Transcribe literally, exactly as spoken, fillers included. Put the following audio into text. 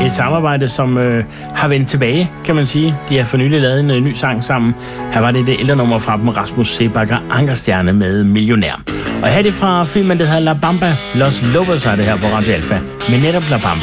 et samarbejde, som øh, har vendt tilbage, kan man sige. De har for nylig lavet en øh, ny sang sammen. Her var det det ældre nummer fra dem, Rasmus Seebach og Ankerstjerne med Millionær. Og her er det fra filmen, der hedder La Bamba. Los Lobos er det her på Radio Alfa, med netop La Bamba.